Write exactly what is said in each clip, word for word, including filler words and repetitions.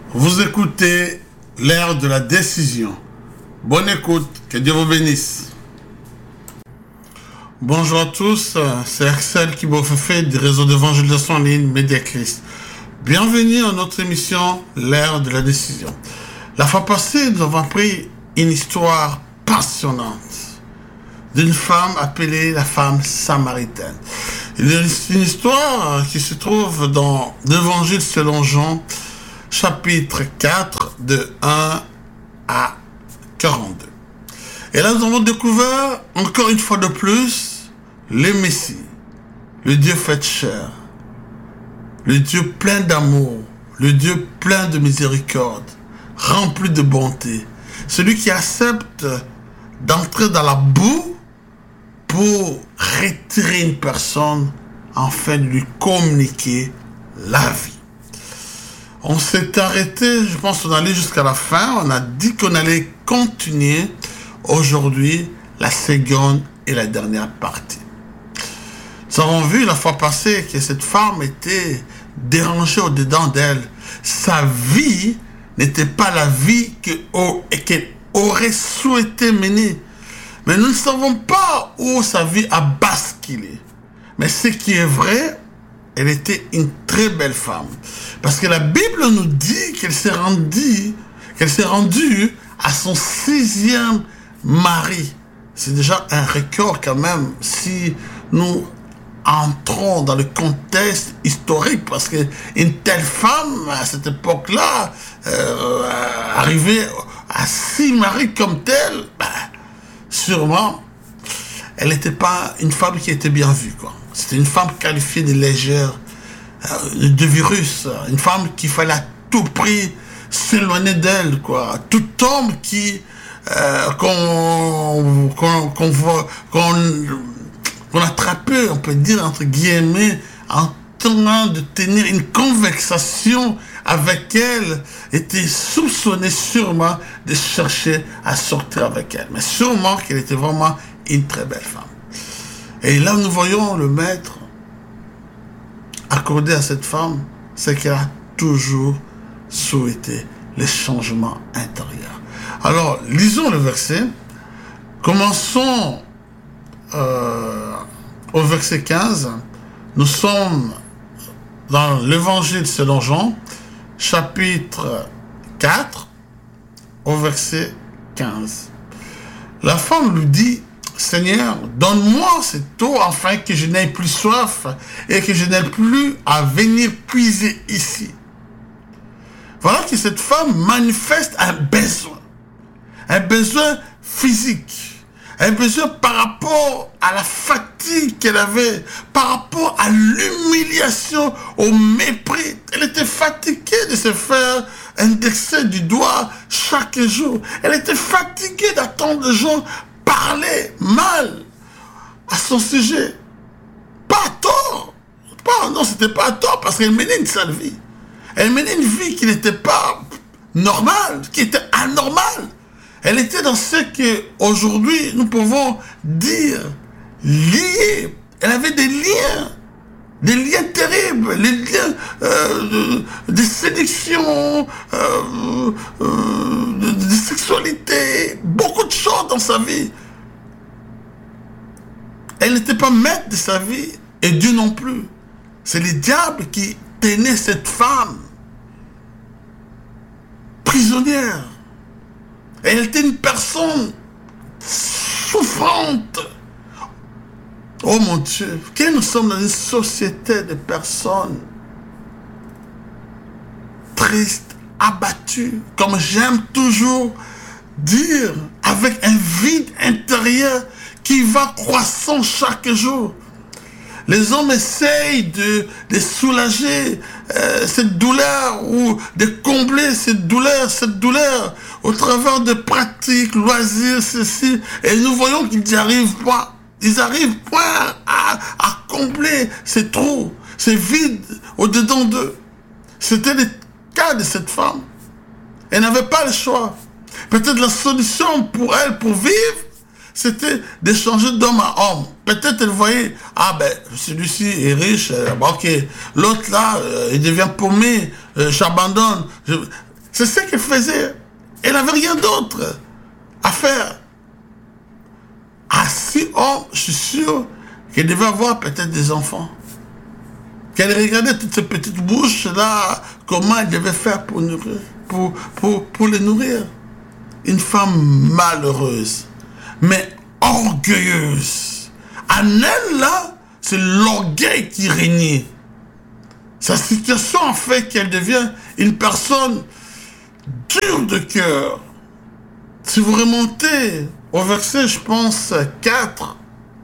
Vous écoutez l'ère de la décision. Bonne écoute, que Dieu vous bénisse. Bonjour à tous, c'est Axel Kibofefe du réseau d'évangélisation en ligne Mediachrist. Bienvenue à notre émission l'ère de la décision. La fois passée, nous avons appris une histoire passionnante d'une femme appelée la femme samaritaine. Il y a une histoire qui se trouve dans l'évangile selon Jean, chapitre quatre, de un à quarante-deux. Et là, nous avons découvert, encore une fois de plus, le Messie, le Dieu fait chair, le Dieu plein d'amour, le Dieu plein de miséricorde, rempli de bonté, celui qui accepte d'entrer dans la boue pour retirer une personne afin de lui communiquer la vie. On s'est arrêté, je pense qu'on allait jusqu'à la fin, on a dit qu'on allait continuer aujourd'hui la seconde et la dernière partie. Nous avons vu la fois passée que cette femme était dérangée au-dedans d'elle. Sa vie n'était pas la vie qu'elle aurait souhaité mener. Mais nous ne savons pas où sa vie a basculé. Mais ce qui est vrai, elle était une très belle femme. Parce que la Bible nous dit qu'elle s'est rendue, qu'elle s'est rendue à son sixième mari. C'est déjà un record quand même si nous entrons dans le contexte historique. Parce qu'une telle femme, à cette époque-là, euh, arriver à six maris comme telle, ben, sûrement, elle n'était pas une femme qui était bien vue, quoi. C'était une femme qualifiée de légère, euh, de virus, une femme qu'il fallait à tout prix s'éloigner d'elle, quoi. Tout homme qui euh, qu'on qu'on qu'on voit qu'on qu'on attrapait, on peut dire entre guillemets, en train de tenir une conversation avec elle, était soupçonnée sûrement de chercher à sortir avec elle. Mais sûrement qu'elle était vraiment une très belle femme. Et là, nous voyons le maître accorder à cette femme ce qu'elle a toujours souhaité, le changement intérieur. Alors, lisons le verset. Commençons euh, au verset quinze. Nous sommes dans l'évangile selon Jean, chapitre quatre, au verset quinze. La femme lui dit, « Seigneur, donne-moi cette eau afin que je n'aie plus soif et que je n'aie plus à venir puiser ici. » Voilà que cette femme manifeste un besoin, un besoin physique, un besoin par rapport à la fatigue qu'elle avait, par rapport à l'humiliation, au mépris. Elle était fatiguée de se faire indexer du doigt chaque jour. Elle était fatiguée d'attendre les gens parler mal à son sujet. Pas à tort. Pas, non, c'était pas à tort parce qu'elle menait une sale vie. Elle menait une vie qui n'était pas normale, qui était anormale. Elle était dans ce que aujourd'hui nous pouvons dire liée. Elle avait des liens, des liens terribles, les liens euh, de, de séduction, euh, euh, de, de sexualité, beaucoup de choses dans sa vie. Elle n'était pas maître de sa vie et Dieu non plus. C'est le diable qui tenait cette femme prisonnière. Elle était une personne souffrante. Oh mon Dieu, que nous sommes dans une société de personnes tristes, abattues, comme j'aime toujours dire, avec un vide intérieur qui va croissant chaque jour. Les hommes essayent de, de soulager euh, cette douleur ou de combler cette douleur, cette douleur au travers de pratiques, loisirs, ceci. Et nous voyons qu'ils n'y arrivent pas. Ils n'arrivent pas à, à combler ces trous, ces vides au-dedans d'eux. C'était le cas de cette femme. Elle n'avait pas le choix. Peut-être la solution pour elle, pour vivre, c'était d'échanger d'homme à homme. Peut-être elle voyait, ah ben, celui-ci est riche, euh, ok. L'autre là, euh, il devient paumé, euh, j'abandonne. Je... C'est ce qu'elle faisait. Elle n'avait rien d'autre à faire. À six hommes, je suis sûr qu'elle devait avoir peut-être des enfants. Qu'elle regardait toutes ces petites bouches-là, comment elle devait faire pour, nourrir, pour, pour, pour les nourrir. Une femme malheureuse, mais orgueilleuse. En elle, là, c'est l'orgueil qui régnait. Sa situation a fait qu'elle devient une personne dure de cœur. Si vous remontez au verset, je pense, quatre,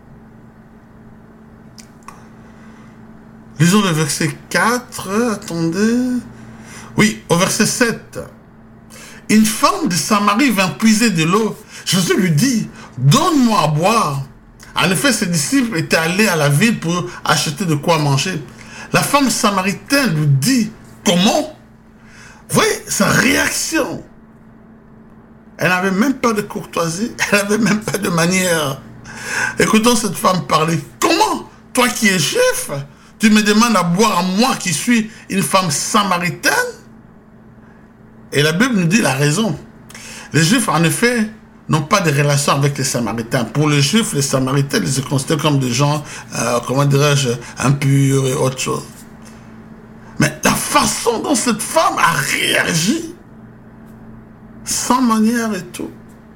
lisons le verset quatre, attendez. Oui, au verset sept. Une femme de Samarie vint puiser de l'eau. Jésus lui dit, donne-moi à boire. En effet, ses disciples étaient allés à la ville pour acheter de quoi manger. La femme samaritaine lui dit, comment? Vous voyez sa réaction. Elle n'avait même pas de courtoisie, elle n'avait même pas de manière. Écoutons cette femme parler. Comment? Toi qui es juif, tu me demandes à boire à moi qui suis une femme samaritaine? Et la Bible nous dit la raison. Les Juifs, en effet, n'ont pas de relation avec les Samaritains. Pour les Juifs, les Samaritains, ils se considèrent comme des gens, euh, comment dirais-je, impurs et autre chose. Mais la façon dont cette femme a réagi, sans manière et tout.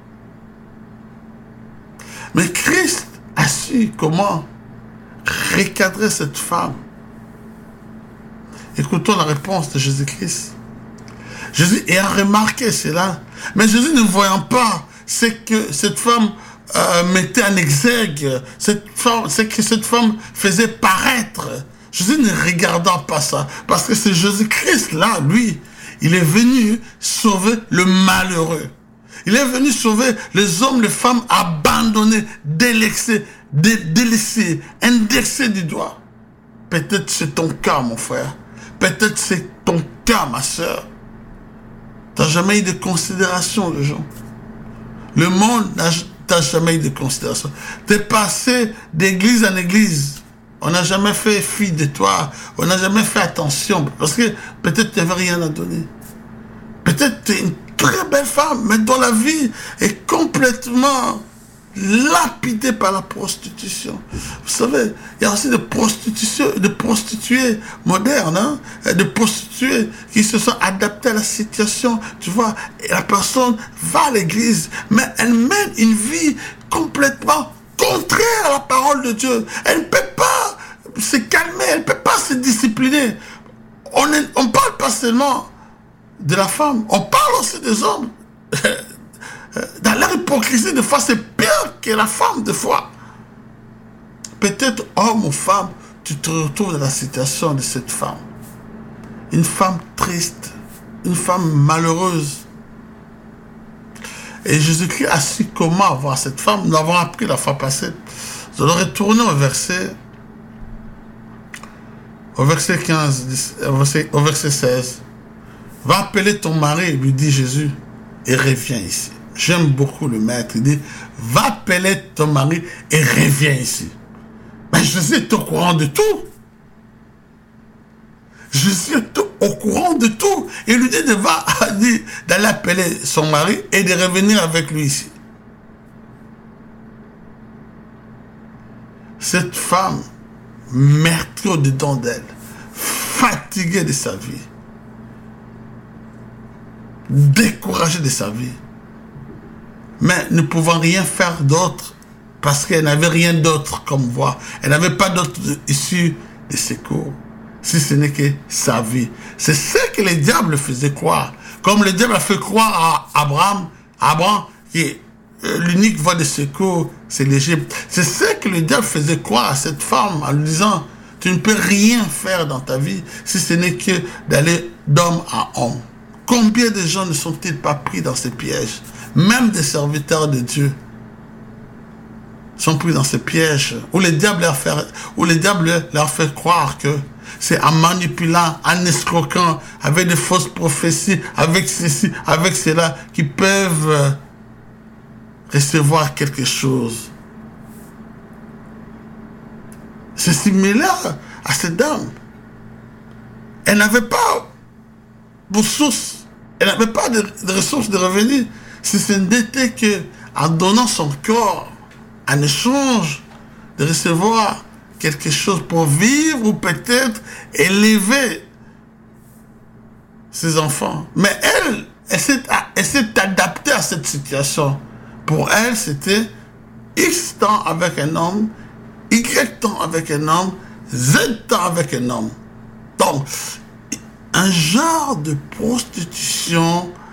Mais Christ a su comment recadrer cette femme. Écoutons la réponse de Jésus-Christ. Jésus ayant remarqué cela, mais Jésus ne voyant pas ce que cette femme euh, mettait en exergue, cette femme, ce que cette femme faisait paraître. Jésus ne regardant pas ça, parce que c'est Jésus-Christ là, lui, il est venu sauver le malheureux. Il est venu sauver les hommes, les femmes abandonnés, délaissés, dé délaissés, indexés du doigt. Peut-être c'est ton cas, mon frère. Peut-être c'est ton cas, ma soeur. Tu n'as jamais eu de considération, les gens. Le monde n'a jamais eu de considération. Tu es passé d'église en église. On n'a jamais fait fi de toi. On n'a jamais fait attention. Parce que peut-être tu n'avais rien à donner. Peut-être tu es une très belle femme, mais dont la vie est complètement lapidée par la prostitution. Vous savez, il y a aussi des prostituées, des prostituées modernes, hein, des prostituées qui se sont adaptées à la situation. Tu vois, et la personne va à l'église, mais elle mène une vie complètement contraire à la parole de Dieu. Elle ne peut pas se calmer, elle ne peut pas se discipliner. On ne on parle pas seulement de la femme, on parle aussi des hommes. Dans leur hypocrisie, des fois, c'est pire que la femme, des fois. Peut-être, homme ou femme, tu te retrouves dans la situation de cette femme. Une femme triste, une femme malheureuse. Et Jésus-Christ a su comment avoir cette femme. Nous l'avons appris la fois passée. Nous allons retourner au verset, au verset quinze, au verset, au verset seize. Va appeler ton mari, lui dit Jésus, et reviens ici. J'aime beaucoup le maître. Il dit, va appeler ton mari et reviens ici. Mais Jésus est au courant de tout. Jésus est au courant de tout. Il lui dit d'aller appeler son mari et de revenir avec lui ici. Cette femme, meurtrie au-dedans d'elle, fatiguée de sa vie, découragée de sa vie, mais ne pouvant rien faire d'autre parce qu'elle n'avait rien d'autre comme voie. Elle n'avait pas d'autre issue de secours, si ce n'est que sa vie. C'est ce que le diable faisait croire. Comme le diable a fait croire à Abraham, Abraham qui l'unique voie de secours, c'est l'Égypte. C'est ce que le diable faisait croire à cette femme en lui disant, tu ne peux rien faire dans ta vie si ce n'est que d'aller d'homme à homme. Combien de gens ne sont-ils pas pris dans ces pièges? Même des serviteurs de Dieu sont pris dans ces pièges où le diable leur fait, où le diable leur fait croire que c'est en manipulant, en escroquant, avec des fausses prophéties, avec ceci, avec cela, qu'ils peuvent recevoir quelque chose. C'est similaire à cette dame. Elle n'avait pas pour source Elle n'avait pas de, de ressources de revenus. Si ce n'était que en donnant son corps en échange de recevoir quelque chose pour vivre ou peut-être élever ses enfants. Mais elle, elle s'est, elle s'est adaptée à cette situation. Pour elle, c'était X temps avec un homme, Y temps avec un homme, Z temps avec un homme. Donc, un genre de prostitution